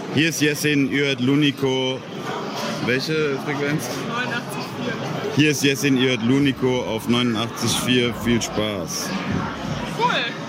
Hier ist Jessin, ihr hört Lunico. Welche Frequenz? 89,4. Hier ist Jessin, ihr hört Lunico auf 89,4. Viel Spaß. Cool.